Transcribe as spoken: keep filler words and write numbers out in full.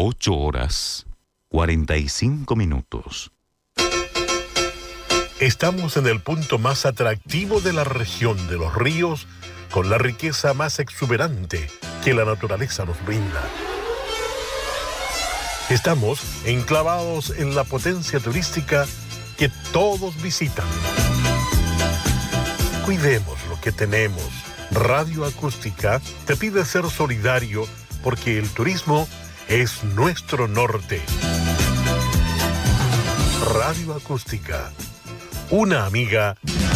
ocho horas, cuarenta y cinco minutos. Estamos en el punto más atractivo de la región de los ríos, con la riqueza más exuberante que la naturaleza nos brinda. Estamos enclavados en la potencia turística que todos visitan. Cuidemos lo que tenemos. Radio Acústica te pide ser solidario porque el turismo es nuestro norte. Radio Acústica, una amiga